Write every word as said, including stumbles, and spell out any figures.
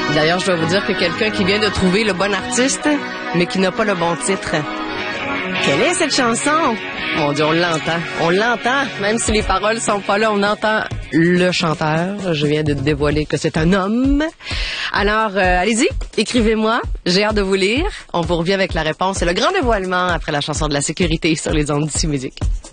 D'ailleurs, je dois vous dire que quelqu'un qui vient de trouver le bon artiste, mais qui n'a pas le bon titre. Quelle est cette chanson? Mon Dieu, on l'entend. On l'entend, même si les paroles sont pas là, on entend le chanteur. Je viens de dévoiler que c'est un homme. Alors, euh, allez-y, écrivez-moi. J'ai hâte de vous lire. On vous revient avec la réponse et le grand dévoilement après la chanson de la sécurité sur les ondes d'ici musique.